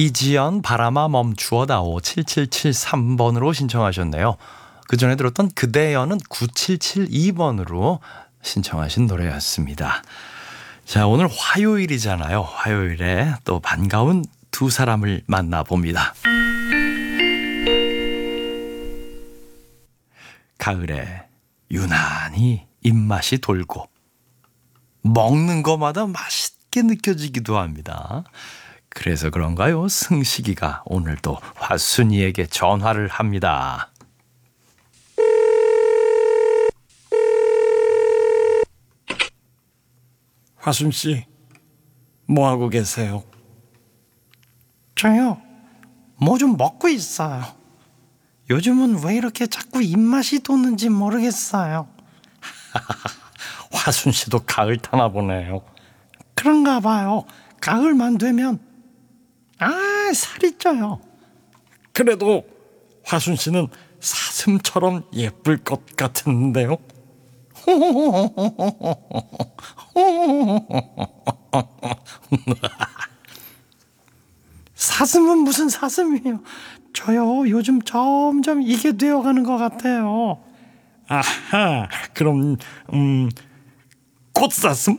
이지연 바람아 멈추어다오 7773번으로 신청하셨네요. 그 전에 들었던 그대여는 9772번으로 신청하신 노래였습니다. 자, 오늘 화요일이잖아요. 화요일에 또 반가운 두 사람을 만나봅니다. 가을에 유난히 입맛이 돌고 먹는 것마다 맛있게 느껴지기도 합니다. 그래서 그런가요? 승식이가 오늘도 화순이에게 전화를 합니다. 화순씨, 뭐하고 계세요? 저요, 뭐 좀 먹고 있어요. 요즘은 왜 이렇게 자꾸 입맛이 돋는지 모르겠어요. 화순씨도 가을 타나 보네요. 그런가 봐요. 가을만 되면 살이 쪄요. 그래도 화순씨는 사슴처럼 예쁠 것 같은데요. 사슴은 무슨 사슴이에요. 저요, 요즘 점점 이게 되어가는 것 같아요. 아하, 그럼 꽃사슴?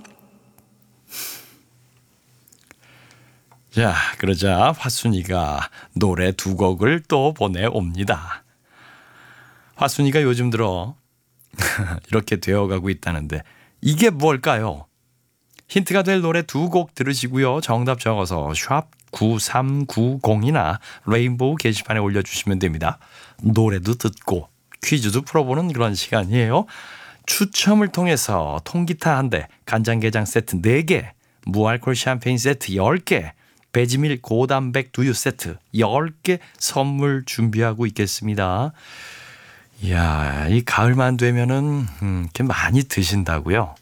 자, 그러자 화순이가 노래 두 곡을 또 보내옵니다. 화순이가 요즘 들어 이렇게 되어가고 있다는데 이게 뭘까요? 힌트가 될 노래 두 곡 들으시고요. 정답 적어서 샵 9390이나 레인보우 게시판에 올려주시면 됩니다. 노래도 듣고 퀴즈도 풀어보는 그런 시간이에요. 추첨을 통해서 통기타 1대, 간장게장 세트 4개, 무알콜 샴페인 세트 10개, 배지밀 고단백 두유 세트 10개 선물 준비하고 있겠습니다. 이야, 이 가을만 되면은 이렇게 많이 드신다고요?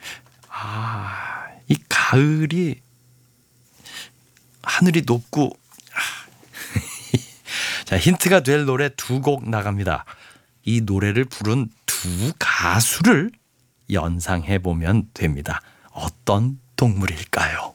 이 가을이 하늘이 높고 자, 힌트가 될 노래 두 곡 나갑니다. 이 노래를 부른 두 가수를 연상해 보면 됩니다. 어떤 동물일까요?